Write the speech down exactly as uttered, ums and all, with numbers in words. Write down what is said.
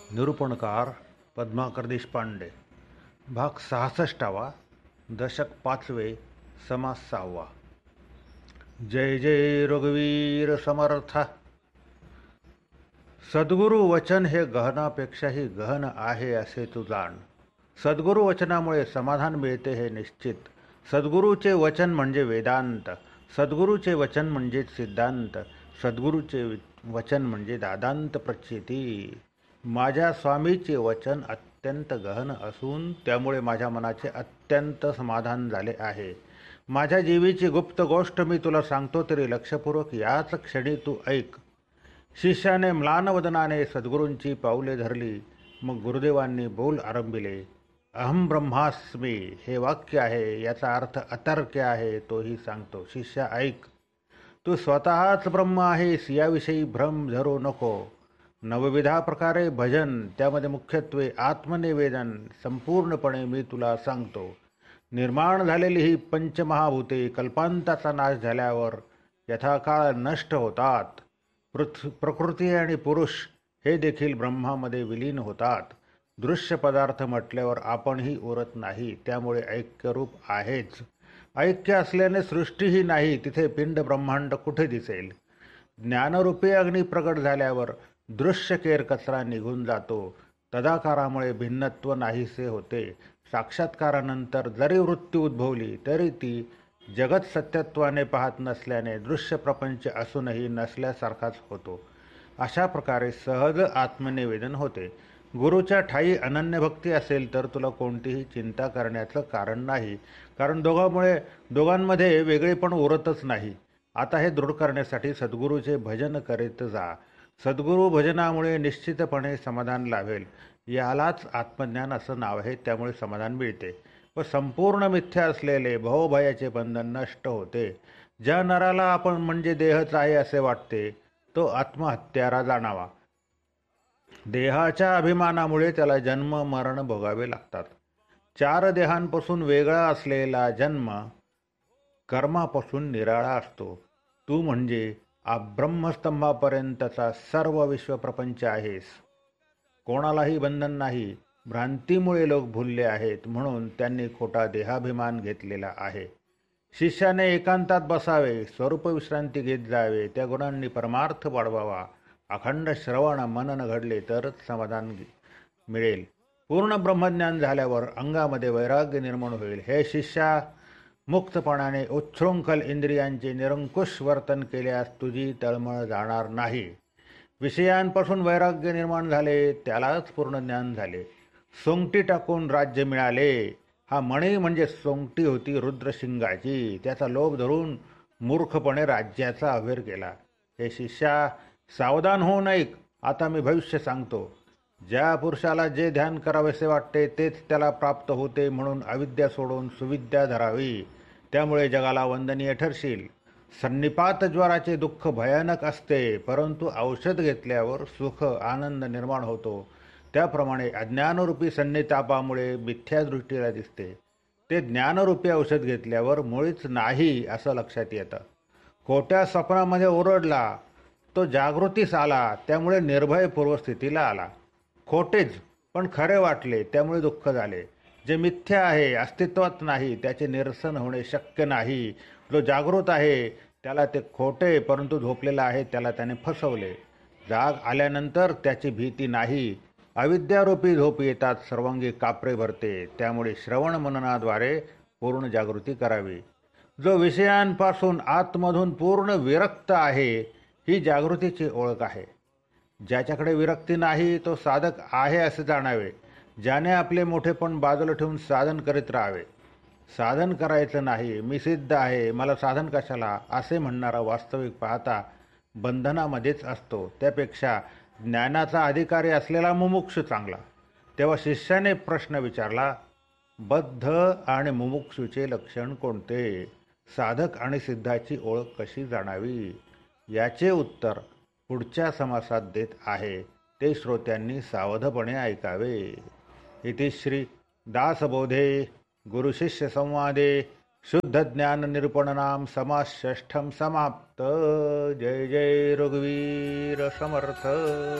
निरूपणकार पद्माकर देशपांडे. भाग सहासष्टावा. दशक पाचवे. समास सहावा. जय जय रघुवीर समर्थ. सद्गुरु वचन हे गहनापेक्षाही गहन आहे असे तू जाण. सद्गुरु वचनामुळे समाधान मिळते हे निश्चित. सद्गुरूचे वचन म्हणजे वेदांत. सद्गुरूचे वचन म्हणजे सिद्धांत. सद्गुरूचे वचन म्हणजे दादांत प्रचिती. माझ्या स्वामीचे वचन अत्यंत गहन असून त्यामुळे माझ्या मनाचे अत्यंत समाधान झाले आहे. माझ्या जीवीची गुप्त गोष्ट मी तुला सांगतो तरी लक्षपूर्वक याच क्षणी तू ऐक. शिष्याने म्लानवदनाने सद्गुरूंची पाऊले धरली. मग गुरुदेवांनी बोल आरंभिले. अहम ब्रह्मास्मी हे वाक्य आहे, याचा अर्थ अतर्क्य आहे, तोही सांगतो. शिष्या ऐक. तू स्वतःच ब्रह्म आहेस याविषयी भ्रम धरू नको. नवविधा प्रकारे भजन, त्यामध्ये मुख्यत्वे आत्मनिवेदन संपूर्णपणे मी तुला सांगतो. निर्माण झालेली ही पंचमहाभूते कल्पांताचा नाश झाल्यावर यथाकाळ नष्ट होतात. पृथ प्रकृती आणि पुरुष हे देखील ब्रह्मामध्ये विलीन होतात. दृश्य पदार्थ म्हटल्यावर आपणही उरत नाही, त्यामुळे ऐक्यरूप आहेच. ऐक्य असल्याने सृष्टीही नाही, तिथे पिंड ब्रह्मांड कुठे दिसेल. ज्ञानरूपी अग्नी प्रगट झाल्यावर दृश्य केर कचरा निघून जातो. तदाकारामुळे भिन्नत्व नाहीसे होते. साक्षात्कारानंतर जरी वृत्ती उद्भवली तरी ती जगत सत्यत्वाने पाहत नसल्याने दृश्य प्रपंच असूनही नसल्यासारखाच होतो. अशा प्रकारे सहज आत्मनिवेदन होते. गुरुच्या ठाई अनन्यभक्ती असेल तर तुला कोणतीही चिंता करण्याचं कारण नाही, कारण दोघांमुळे दोघांमध्ये वेगळेपण उरतच नाही. आता हे दृढ करण्यासाठी सद्गुरूचे भजन करीत जा. सद्गुरू भजनामुळे निश्चितपणे समाधान लाभेल. यालाच आत्मज्ञान असं नाव आहे, त्यामुळे समाधान मिळते व संपूर्ण मिथ्या असलेले भवभयाचे बंधन नष्ट होते. ज्या नराला आपण म्हणजे देहच आहे असे वाटते तो आत्महत्यारा जाणावा. देहाच्या अभिमानामुळे त्याला जन्म मरण भोगावे लागतात. चार देहांपासून वेगळा असलेला जन्म कर्मापासून निराळा असतो. तू म्हणजे ब्रह्मस्तंभापर्यंतचा सर्व विश्वप्रपंच आहेस. कोणालाही बंधन नाही. भ्रांतीमुळे लोक भुलले आहेत, म्हणून त्यांनी खोटा देहाभिमान घेतलेला आहे. शिष्याने एकांतात बसावे, स्वरूप विश्रांती घेत जावे, त्या गुणांनी परमार्थ वाढवावा. अखंड श्रवण मनन घडले तरच समाधान मिळेल. पूर्ण ब्रह्मज्ञान झाल्यावर अंगामध्ये वैराग्य निर्माण होईल. हे शिष्या, मुक्तपणाने उच्छृंखल इंद्रियांचे निरंकुश वर्तन केल्यास तुझी तळमळ जाणार नाही. विषयांपासून वैराग्य निर्माण झाले त्यालाच पूर्ण ज्ञान झाले. सोंगटी टाकून राज्य मिळाले. हा मणी म्हणजे सोंगटी होती रुद्रशिंगाची, त्याचा लोभ धरून मूर्खपणे राज्याचा अवेर केला. हे शिष्या, सावधान होऊन ऐक. आता मी भविष्य सांगतो. ज्या पुरुषाला जे ध्यान करावेसे वाटते तेच त्याला प्राप्त होते, म्हणून अविद्या सोडून सुविद्या धरावी. त्यामुळे जगाला वंदनीय ठरशील. संनिपात ज्वराचे दुःख भयानक असते, परंतु औषध घेतल्यावर सुख आनंद निर्माण होतो. त्याप्रमाणे अज्ञानरूपी संनितापामुळे मिथ्या दृष्टीला दिसते, ते ज्ञानरूपी औषध घेतल्यावर मुळीच नाही असं लक्षात येतं. खोट्या स्वप्नामध्ये ओरडला तो जागृतीस आला, त्यामुळे निर्भय पूर्वस्थितीला आला. खोटेच पण खरे वाटले, त्यामुळे दुःख झाले. जे मिथ्या आहे, अस्तित्वात नाही, त्याचे निरसन होणे शक्य नाही. जो जागृत आहे त्याला ते खोटे परंतु झोपलेला आहे त्याला त्याने फसवले. जाग आल्यानंतर त्याची भीती नाही. अविद्यारूपी झोप येतात सर्वांगी कापरे भरते, त्यामुळे श्रवण मननाद्वारे पूर्ण जागृती करावी. जो विषयांपासून आतमधून पूर्ण विरक्त आहे ही जागृतीची ओळख आहे. ज्याच्याकडे विरक्ती नाही तो साधक आहे असे जाणावे. ज्याने आपले मोठेपण बाजूला ठेवून साधन करीत राहावे. साधन करायचं नाही, मी सिद्ध आहे, मला साधन कशाला असे म्हणणारा वास्तविक पाहता बंधनामध्येच असतो. त्यापेक्षा ज्ञानाचा अधिकारी असलेला मुमुक्षू चांगला. तेव्हा शिष्याने प्रश्न विचारला, बद्ध आणि मुमुक्षूचे लक्षण कोणते? साधक आणि सिद्धाची ओळख कशी जाणावी? याचे उत्तर पुढच्या समासात देत आहे, ते श्रोत्यांनी सावधपणे ऐकावे. इति श्री दासबोधे गुरुशिष्य संवादे शुद्ध ज्ञान निरूपणनाम समास षष्ठम समाप्त. जय जय रघुवीर समर्थ.